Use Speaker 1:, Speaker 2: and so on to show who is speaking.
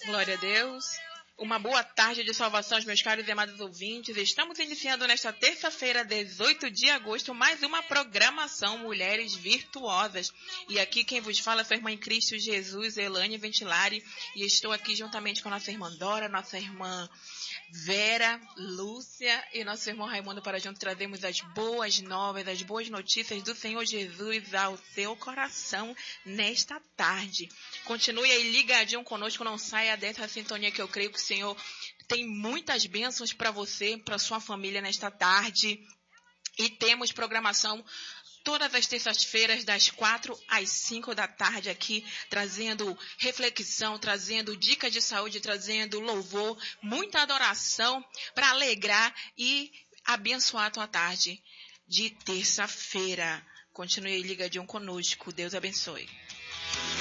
Speaker 1: Glória a Deus. Uma boa tarde de salvação aos meus caros e amados ouvintes. Estamos iniciando nesta terça-feira, 18 de agosto, mais uma programação Mulheres Virtuosas. E aqui quem vos fala é sua irmã em Cristo Jesus, Elane Ventilari. E estou aqui juntamente com a nossa irmã Dora, nossa irmã Vera, Lúcia e nosso irmão Raimundo para juntos trazermos as boas novas, as boas notícias do Senhor Jesus ao seu coração nesta tarde. Continue aí ligadinho conosco, não saia dessa sintonia que eu creio que o Senhor tem muitas bênçãos para você, para sua família nesta tarde. E temos programação todas as terças-feiras, das 4 às 5 da tarde aqui, trazendo reflexão, trazendo dicas de saúde, trazendo louvor, muita adoração para alegrar e abençoar a tua tarde de terça-feira. Continue ligadinho conosco. Deus abençoe.